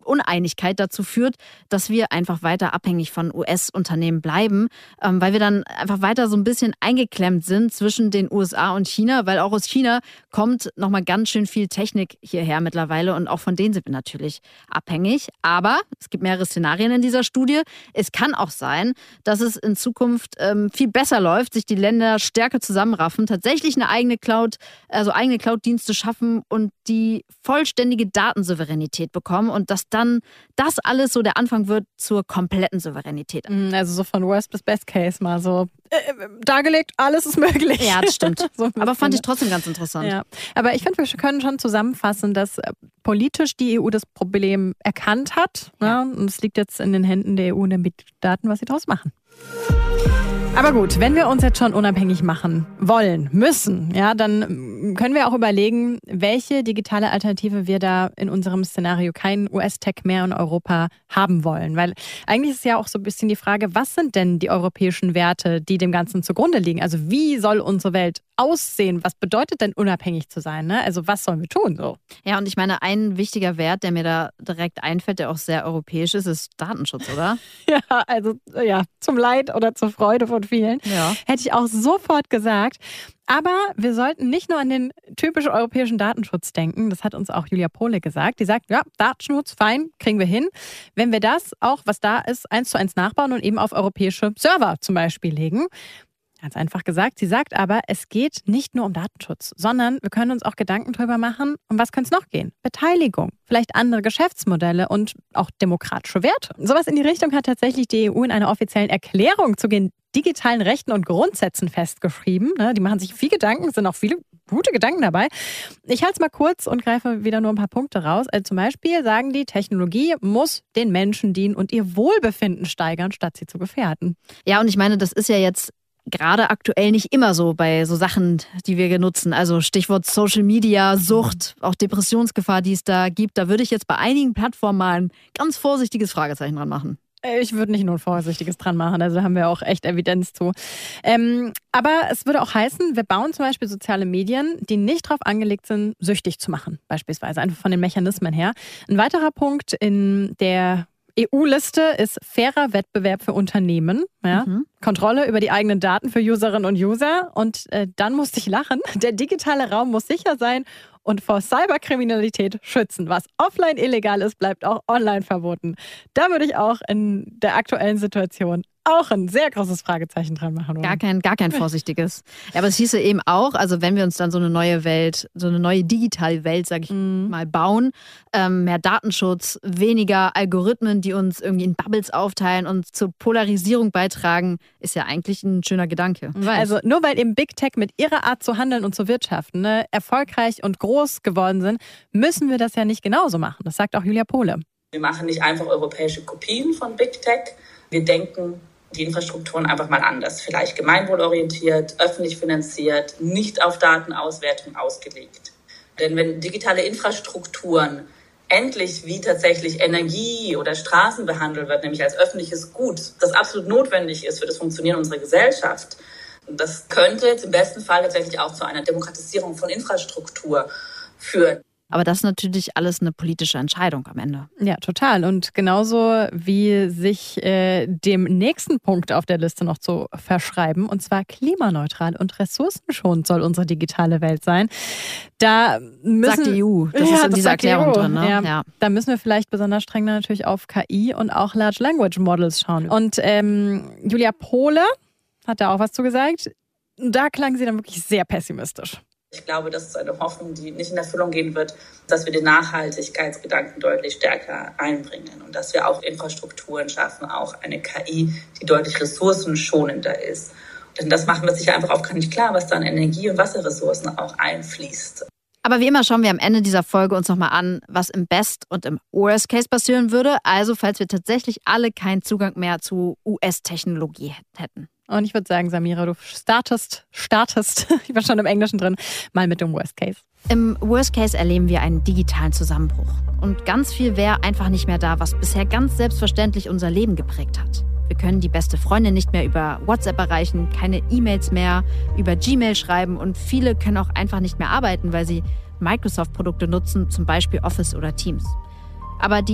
Uneinigkeit dazu führt, dass wir einfach weiter abhängig von US-Unternehmen bleiben, weil wir dann einfach weiter so ein bisschen eingeklemmt sind zwischen den USA und China, weil auch aus China kommt nochmal ganz schön viel Technik hierher mittlerweile und auch von denen sind wir natürlich abhängig. Aber es gibt mehrere Szenarien in dieser Studie. Es kann auch sein, dass es in Zukunft viel besser läuft, sich die Länder stärker zusammenraffen, tatsächlich eine eigene Cloud, also eigene Cloud-Dienste schaffen und die vollständige Datensouveränität bekommen und dass dann das alles so der Anfang wird zur kompletten Souveränität. Also so von Worst bis Best Case mal so dargelegt, alles ist möglich. Ja, das stimmt. So aber fand ich trotzdem ganz interessant. Ja. Aber ich finde, wir können schon zusammenfassen, dass politisch die EU das Problem erkannt hat. Ja. Ne? Und es liegt jetzt in den Händen der EU und der Mitgliedstaaten, was sie daraus machen. Aber gut, wenn wir uns jetzt schon unabhängig machen wollen, müssen, ja, dann können wir auch überlegen, welche digitale Alternative wir da in unserem Szenario kein US-Tech mehr in Europa haben wollen. Weil eigentlich ist ja auch so ein bisschen die Frage, was sind denn die europäischen Werte, die dem Ganzen zugrunde liegen? Also wie soll unsere Welt aussehen? Was bedeutet denn unabhängig zu sein? Ne? Also was sollen wir tun? So? Ja, und ich meine, ein wichtiger Wert, der mir da direkt einfällt, der auch sehr europäisch ist, ist Datenschutz, oder? Ja, also ja, zum Leid oder zur Freude von vielen. Ja. Hätte ich auch sofort gesagt. Aber wir sollten nicht nur an den typischen europäischen Datenschutz denken. Das hat uns auch Julia Pohle gesagt. Die sagt, ja, Datenschutz, fein, kriegen wir hin. Wenn wir das auch, was da ist, 1:1 nachbauen und eben auf europäische Server zum Beispiel legen. Ganz einfach gesagt. Sie sagt aber, es geht nicht nur um Datenschutz, sondern wir können uns auch Gedanken drüber machen, um was könnte es noch gehen? Beteiligung, vielleicht andere Geschäftsmodelle und auch demokratische Werte. Sowas in die Richtung hat tatsächlich die EU in einer offiziellen Erklärung zu den digitalen Rechten und Grundsätzen festgeschrieben. Die machen sich viel Gedanken, es sind auch viele gute Gedanken dabei. Ich halte es mal kurz und greife wieder nur ein paar Punkte raus. Also zum Beispiel sagen die, Technologie muss den Menschen dienen und ihr Wohlbefinden steigern, statt sie zu gefährden. Ja, und ich meine, das ist ja jetzt gerade aktuell nicht immer so bei so Sachen, die wir nutzen. Also Stichwort Social Media, Sucht, auch Depressionsgefahr, die es da gibt. Da würde ich jetzt bei einigen Plattformen mal ein ganz vorsichtiges Fragezeichen dran machen. Ich würde nicht nur ein vorsichtiges dran machen, also da haben wir auch echt Evidenz zu. Aber es würde auch heißen, wir bauen zum Beispiel soziale Medien, die nicht darauf angelegt sind, süchtig zu machen, beispielsweise, einfach von den Mechanismen her. Ein weiterer Punkt in der EU-Liste ist fairer Wettbewerb für Unternehmen, ja? Kontrolle über die eigenen Daten für Userinnen und User und dann musste ich lachen, der digitale Raum muss sicher sein und vor Cyberkriminalität schützen. Was offline illegal ist, bleibt auch online verboten. Da würde ich auch in der aktuellen Situation auch ein sehr großes Fragezeichen dran machen. Gar kein vorsichtiges. Ja, aber es hieße eben auch, also wenn wir uns dann so eine neue Welt, so eine neue digitale Welt, sag ich mal, bauen, mehr Datenschutz, weniger Algorithmen, die uns irgendwie in Bubbles aufteilen und zur Polarisierung beitragen, ist ja eigentlich ein schöner Gedanke. Also nur weil eben Big Tech mit ihrer Art zu handeln und zu wirtschaften erfolgreich und groß geworden sind, müssen wir das ja nicht genauso machen. Das sagt auch Julia Pohle. Wir machen nicht einfach europäische Kopien von Big Tech. Wir denken die Infrastrukturen einfach mal anders. Vielleicht gemeinwohlorientiert, öffentlich finanziert, nicht auf Datenauswertung ausgelegt. Denn wenn digitale Infrastrukturen endlich wie tatsächlich Energie oder Straßen behandelt wird, nämlich als öffentliches Gut, das absolut notwendig ist für das Funktionieren unserer Gesellschaft, und das könnte jetzt im besten Fall tatsächlich auch zu einer Demokratisierung von Infrastruktur führen. Aber das ist natürlich alles eine politische Entscheidung am Ende. Ja, total. Und genauso wie sich dem nächsten Punkt auf der Liste noch zu verschreiben, und zwar klimaneutral und ressourcenschonend soll unsere digitale Welt sein. Da müssen, sagt die EU. Das ist in dieser Erklärung drin. Ne? Ja. Da müssen wir vielleicht besonders streng natürlich auf KI und auch Large Language Models schauen. Und Julia Pohle hat da auch was zu gesagt. Da klang sie dann wirklich sehr pessimistisch. Ich glaube, das ist eine Hoffnung, die nicht in Erfüllung gehen wird, dass wir den Nachhaltigkeitsgedanken deutlich stärker einbringen und dass wir auch Infrastrukturen schaffen, auch eine KI, die deutlich ressourcenschonender ist. Denn das machen wir sich einfach auch gar nicht klar, was da an Energie- und Wasserressourcen auch einfließt. Aber wie immer schauen wir am Ende dieser Folge uns nochmal an, was im Best- und im Worst-Case passieren würde. Also falls wir tatsächlich alle keinen Zugang mehr zu US-Technologie hätten. Und ich würde sagen, Samira, du startest, ich war schon im Englischen drin, mal mit dem Worst Case. Im Worst Case erleben wir einen digitalen Zusammenbruch. Und ganz viel wäre einfach nicht mehr da, was bisher ganz selbstverständlich unser Leben geprägt hat. Wir können die beste Freundin nicht mehr über WhatsApp erreichen, keine E-Mails mehr, über Gmail schreiben und viele können auch einfach nicht mehr arbeiten, weil sie Microsoft-Produkte nutzen, zum Beispiel Office oder Teams. Aber die